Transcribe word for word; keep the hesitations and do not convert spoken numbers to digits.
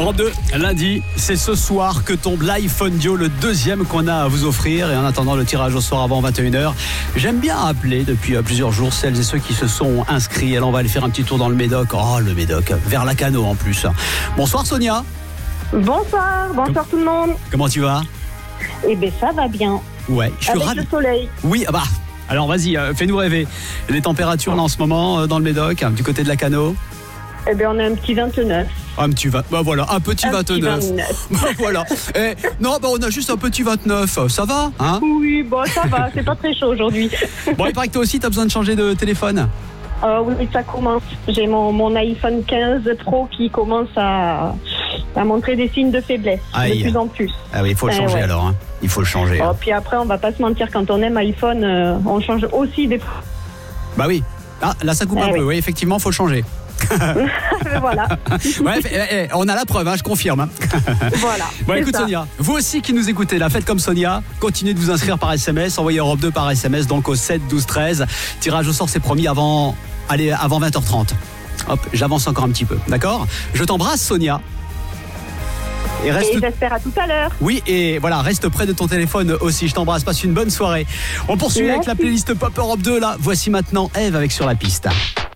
Europe deux, lundi, c'est ce soir que tombe l'iPhone Duo, le deuxième qu'on a à vous offrir. Et en attendant le tirage au sort avant vingt et une heures, j'aime bien appeler depuis plusieurs jours celles et ceux qui se sont inscrits. Alors on va aller faire un petit tour dans le Médoc. Oh, le Médoc, vers Lacanau en plus. Bonsoir Sonia. Bonsoir, bonsoir tout le monde. Comment tu vas? Eh bien, ça va bien. Ouais, je suis Avec ravi. le soleil. Oui, ah bah. Alors vas-y, euh, fais-nous rêver. Les températures là en ce moment euh, dans le Médoc, du côté de Lacanau. Eh bien, on a un petit vingt-neuf. Un petit vingt, bah voilà, un petit Un petit vingt-neuf. vingt-neuf. Bah voilà. Eh, non, bah on a juste un petit vingt-neuf. Ça va, hein? Oui, bon, ça va, c'est pas très chaud aujourd'hui. Bon, il paraît que toi aussi, t'as besoin de changer de téléphone. Euh, oui, ça commence. J'ai mon, mon iPhone quinze Pro qui commence à, à montrer des signes de faiblesse Aïe. de plus en plus. Ah oui, il faut le Eh changer ouais. alors. Hein. Il faut le changer. Oh, hein. puis après, on va pas se mentir, quand on aime iPhone, euh, on change aussi des fois. Bah oui. Ah, là, ça coupe Eh un oui. peu. Oui, effectivement, il faut le changer. Voilà. Ouais, eh, eh, on a la preuve, hein, je confirme. hein. Voilà. Bon, c'est écoute ça. Sonia, vous aussi qui nous écoutez, là, faites comme Sonia, continuez de vous inscrire par S M S, envoyez Europe deux par S M S, donc au sept douze treize. Tirage au sort, c'est promis avant, allez, avant vingt heures trente. Hop, j'avance encore un petit peu, d'accord? Je t'embrasse Sonia. Et reste... Et j'espère à tout à l'heure. Oui, et voilà, reste près de ton téléphone aussi. Je t'embrasse, passe une bonne soirée. On poursuit Merci. avec la playlist Pop Europe deux, là. Voici maintenant Eve avec Sur la piste.